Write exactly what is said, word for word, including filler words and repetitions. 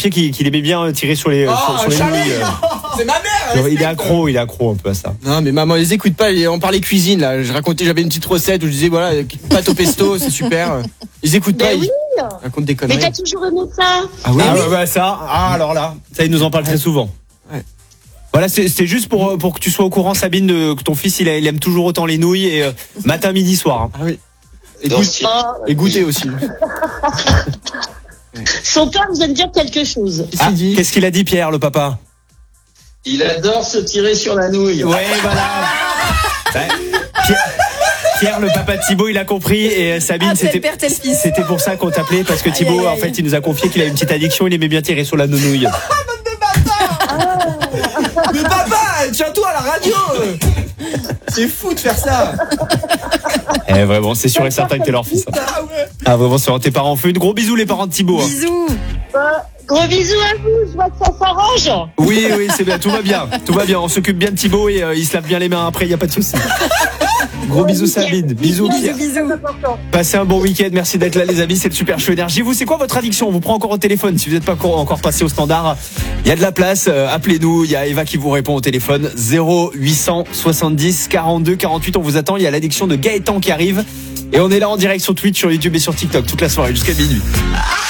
confié qu'il, qu'il aimait bien tirer sur les, Oh, sur, sur les Charlie, nouilles. c'est ma mère. Genre, il est respecte. accro, il est accro un peu à ça. Non mais maman, les écoute pas. On parlait cuisine là. Je racontais, j'avais une petite recette où je disais voilà, pâte au pesto, c'est super. Ils écoutent pas. Mais Ils oui. racontent des Mais conneries. t'as toujours aimé ça. Ah oui. Ah oui. ouais, bah, ça, ah alors là, ça il nous en parle très souvent. Ouais. Voilà, c'est, c'est juste pour, pour que tu sois au courant, Sabine, de, que ton fils il, a- il aime toujours autant les nouilles et euh, matin, midi, soir. Hein. Ah oui. Et, Non, goût- si. Oh, et goûter aussi. son père vous aime dire quelque chose. Qu'est-ce Ah, qu'il dit? qu'est-ce qu'il a dit, Pierre, le papa? Il adore se tirer sur la nouille. Ouais, voilà. Ouais. Pierre, Pierre, le papa de Thibaut, il a compris et euh, Sabine, Ah, tel c'était, père, tel fils. c'était pour ça qu'on t'appelait parce que Aïe, Thibaut, aïe, en aïe. fait, il nous a confié qu'il a une petite addiction, il aimait bien tirer sur la nouille. Mais papa, tiens-toi à la radio. C'est fou de faire ça. Eh, vraiment, c'est sûr et certain que t'es leur fils. Hein. Ah ouais. Ah, vraiment, sur tes parents. Fais une gros bisous, les parents de Thibaut. Hein. Bisous. Euh, gros bisous à vous. Je vois que ça s'arrange. Oui, oui, c'est bien, tout va bien. Tout va bien, on s'occupe bien de Thibaut et euh, il se lave bien les mains après, il n'y a pas de souci. Gros bisous Sabine, bisous Pierre. Bisous. C'est important. Passez un bon week-end, merci d'être là les amis, c'est le Super Show Énergie. Vous, c'est quoi votre addiction? On vous prend encore au téléphone, si vous n'êtes pas encore encore passé au standard, il y a de la place, euh, appelez-nous, il y a Eva qui vous répond au téléphone, zéro huit cent soixante-dix quarante-deux quarante-huit, on vous attend, il y a l'addiction de Gaëtan qui arrive. Et on est là en direct sur Twitch, sur YouTube et sur TikTok toute la soirée jusqu'à minuit.